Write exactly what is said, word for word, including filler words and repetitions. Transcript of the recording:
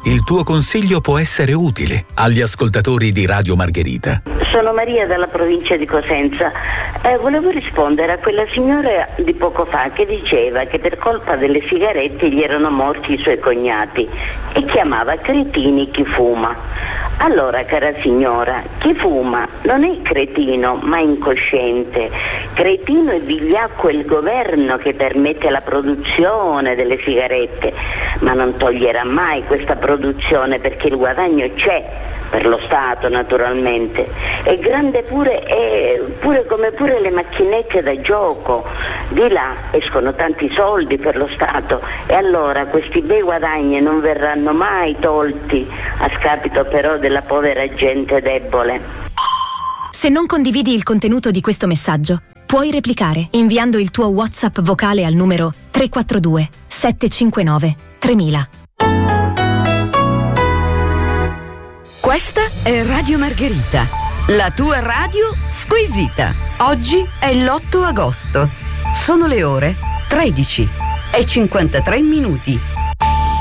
il tuo consiglio può essere utile agli ascoltatori di Radio Margherita. Sono Maria dalla provincia di Cosenza. Eh, volevo rispondere a quella signora di poco fa che diceva che per colpa delle sigarette gli erano morti i suoi cognati e chiamava cretini chi fuma. Allora, cara signora, chi fuma non è cretino ma incosciente. Cretino e vigliacco è il governo che permette la produzione delle sigarette, ma non toglierà mai questa produzione perché il guadagno c'è. Per lo Stato naturalmente, è grande pure, è pure come pure le macchinette da gioco, di là escono tanti soldi per lo Stato e allora questi bei guadagni non verranno mai tolti a scapito però della povera gente debole. Se non condividi il contenuto di questo messaggio, puoi replicare inviando il tuo WhatsApp vocale al numero tre quattro due sette cinque nove tremila. Questa è Radio Margherita, la tua radio squisita. Oggi è l'otto agosto. Sono le ore tredici e cinquantatré minuti.